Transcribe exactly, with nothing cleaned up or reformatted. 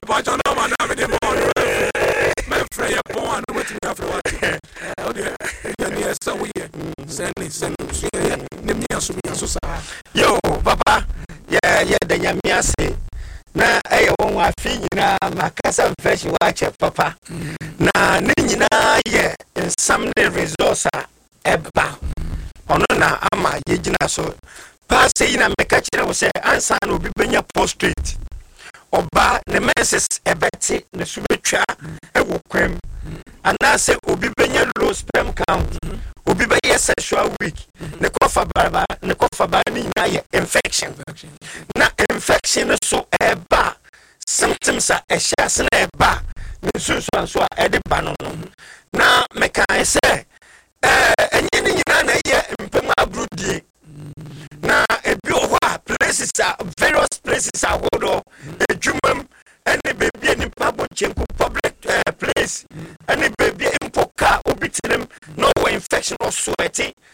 but you know, madam, the more. My friend, you're born with me after what? Oh, dear. Yes, so we send it, send it. Name me as we are so sad. Yo, Papa, yeah, yeah, the Yamiasi. Na eh won afi nyina makasa fresh watch papa na ne nyina ye nsam ne resource eba ono na ama yegina so pass yina meka kire wo se ansa na obi benya prostrate oba ne menses ebeti ne subetwa ewo kwem anase obi benya low sperm count obi be sexual weak ne kofa baraba ne kofa ba ni na ye infection na infection so eba symptoms are esha na eba ne so so so e de ba no na me kan se eh enye ni nyina na ye mpem abrudie na ebi o wa places are various places are hold on ejumam any baby any public public uh, place any baby impoka obitinem no infection or sweating